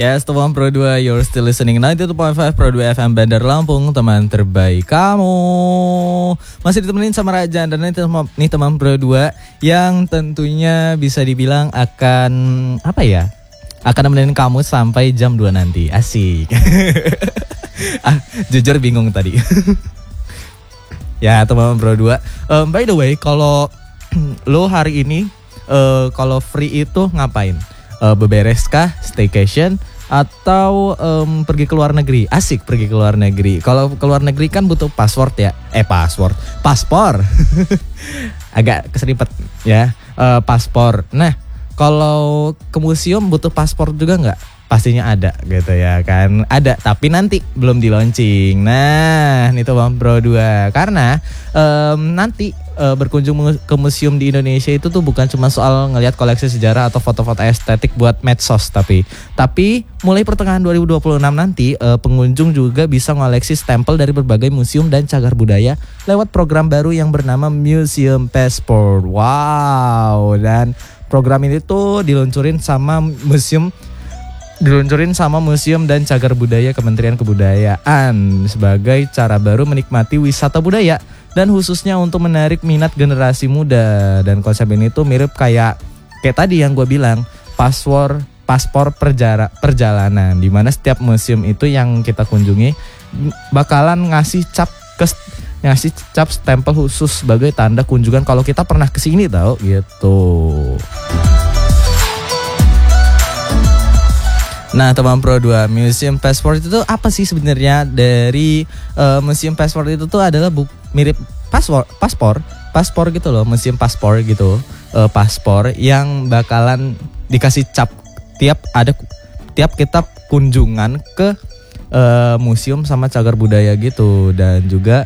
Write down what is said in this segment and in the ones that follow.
Yes, teman Pro 2, you're still listening 92.5 Pro 2 FM Bandar Lampung, teman terbaik kamu. Masih ditemenin sama Rajan dan nih teman Pro 2 yang tentunya bisa dibilang akan akan nemenin kamu sampai jam 2 nanti. Asik. Jujur bingung tadi. Ya, teman Pro 2. By the way, kalau lo hari ini kalau free itu ngapain? Beberes kah, staycation, atau pergi ke luar negeri? Asik pergi ke luar negeri. Kalau ke luar negeri kan butuh paspor. Agak keseripet ya, paspor. Nah, kalau ke museum butuh paspor juga nggak? Pastinya ada gitu ya kan. Ada, tapi nanti belum di launching. Nah, ini tuh Bang Pro 2. Karena nanti berkunjung ke museum di Indonesia itu tuh bukan cuma soal ngelihat koleksi sejarah atau foto-foto estetik buat medsos, tapi mulai pertengahan 2026 nanti pengunjung juga bisa ngoleksi stempel dari berbagai museum dan cagar budaya lewat program baru yang bernama Museum Passport. Wow, dan program ini tuh diluncurin sama Museum dan Cagar Budaya Kementerian Kebudayaan sebagai cara baru menikmati wisata budaya dan khususnya untuk menarik minat generasi muda. Dan konsep ini tuh mirip kayak tadi yang gue bilang, paspor perjalanan, di mana setiap museum itu yang kita kunjungi bakalan ngasih cap stempel khusus sebagai tanda kunjungan kalau kita pernah kesini tau gitu. Nah, teman Pro 2, Museum Passport itu apa sih sebenarnya? Dari Museum Passport itu tuh adalah mirip paspor gitu loh, museum paspor gitu. Paspor yang bakalan dikasih cap tiap kita kunjungan ke museum sama cagar budaya gitu. Dan juga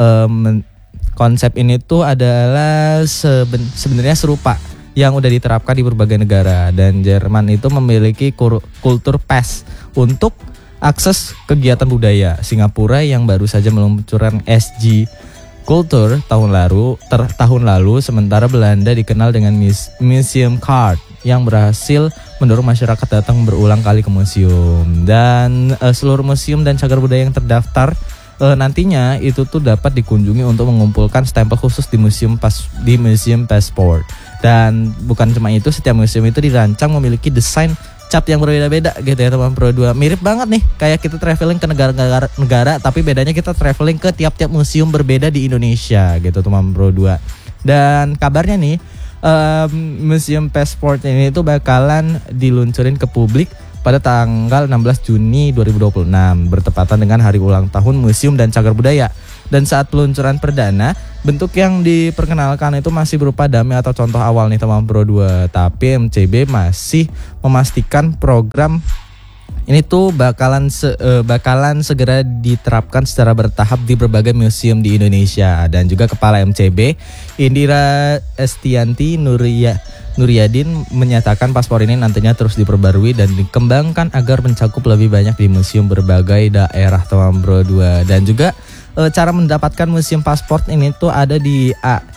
konsep ini tuh adalah sebenarnya serupa yang udah diterapkan di berbagai negara, dan Jerman itu memiliki kultur pass untuk akses kegiatan budaya. Singapura yang baru saja meluncurkan SG Culture tahun lalu, sementara Belanda dikenal dengan Museum Card yang berhasil mendorong masyarakat datang berulang kali ke museum. Dan seluruh museum dan cagar budaya yang terdaftar nantinya itu tuh dapat dikunjungi untuk mengumpulkan stempel khusus di Museum Passport. Dan bukan cuma itu, setiap museum itu dirancang memiliki desain cap yang berbeda-beda gitu ya teman Pro 2. Mirip banget nih kayak kita traveling ke negara, tapi bedanya kita traveling ke tiap-tiap museum berbeda di Indonesia gitu teman Pro 2. Dan kabarnya nih Museum Passport ini itu bakalan diluncurin ke publik pada tanggal 16 Juni 2026 bertepatan dengan hari ulang tahun Museum dan Cagar Budaya. Dan saat peluncuran perdana, bentuk yang diperkenalkan itu masih berupa dummy atau contoh awal nih teman Pro 2. Tapi MCB masih memastikan program ini tuh bakalan segera diterapkan secara bertahap di berbagai museum di Indonesia. Dan juga Kepala MCB Indira Estianti Nuryadin menyatakan paspor ini nantinya terus diperbarui dan dikembangkan agar mencakup lebih banyak di museum berbagai daerah teman Pro 2. Dan juga cara mendapatkan museum paspor ini tuh ada di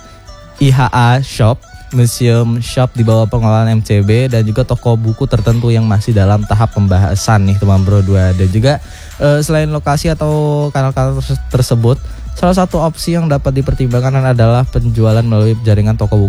IHA Shop, Museum Shop di bawah pengelolaan MCB, dan juga toko buku tertentu yang masih dalam tahap pembahasan nih teman Pro 2. Dan juga selain lokasi atau kanal-kanal tersebut, salah satu opsi yang dapat dipertimbangkan adalah penjualan melalui jaringan toko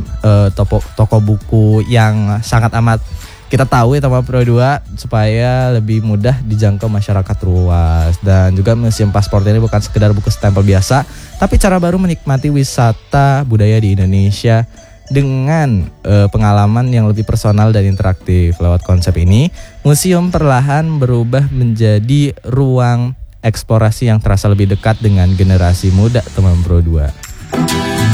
buku yang sangat amat kita tahu ya teman Pro 2, supaya lebih mudah dijangkau masyarakat luas. Dan juga Museum Pasport ini bukan sekedar buku stempel biasa, tapi cara baru menikmati wisata budaya di Indonesia dengan pengalaman yang lebih personal dan interaktif. Lewat konsep ini, museum perlahan berubah menjadi ruang eksplorasi yang terasa lebih dekat dengan generasi muda teman Pro 2.